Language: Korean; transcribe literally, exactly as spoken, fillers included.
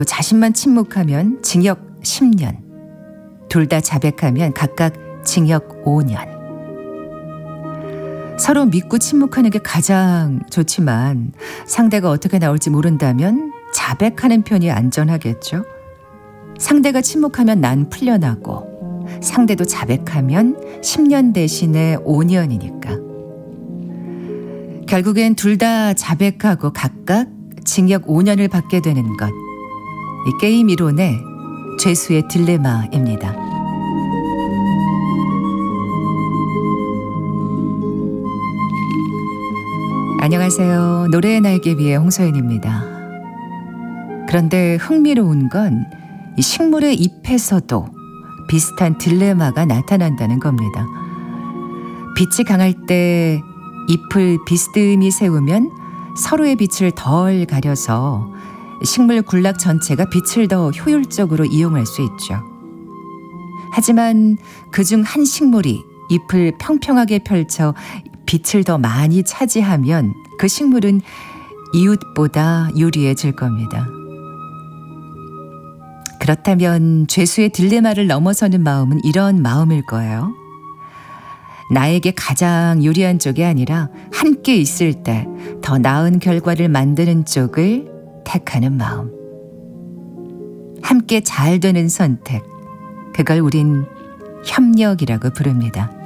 자신만 침묵하면 징역 십 년, 둘 다 자백하면 각각 징역 오 년. 서로 믿고 침묵하는 게 가장 좋지만 상대가 어떻게 나올지 모른다면 자백하는 편이 안전하겠죠. 상대가 침묵하면 난 풀려나고 상대도 자백하면 십 년 대신에 오 년이니까. 결국엔 둘 다 자백하고 각각 징역 오 년을 받게 되는 것. 이 게임 이론의 죄수의 딜레마입니다. 안녕하세요. 노래의 날개 위의 홍소연입니다. 그런데 흥미로운 건 이 식물의 잎에서도 비슷한 딜레마가 나타난다는 겁니다. 빛이 강할 때 잎을 비스듬히 세우면 서로의 빛을 덜 가려서 식물 군락 전체가 빛을 더 효율적으로 이용할 수 있죠. 하지만 그중 한 식물이 잎을 평평하게 펼쳐 빛을 더 많이 차지하면 그 식물은 이웃보다 유리해질 겁니다. 그렇다면 죄수의 딜레마를 넘어서는 마음은 이런 마음일 거예요. 나에게 가장 유리한 쪽이 아니라 함께 있을 때 더 나은 결과를 만드는 쪽을 택하는 마음. 함께 잘 되는 선택. 그걸 우린 협력이라고 부릅니다.